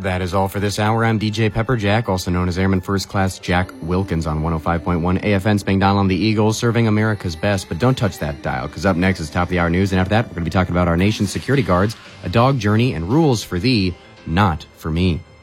That is all for this hour. I'm DJ Pepperjack, also known as Airman First Class Jack Wilkins on 105.1 AFN Spang Donald, the Eagles, serving America's best. But don't touch that dial, because up next is Top of the Hour News, and after that, we're going to be talking about our nation's security guards, a dog journey, and rules for thee, not for me.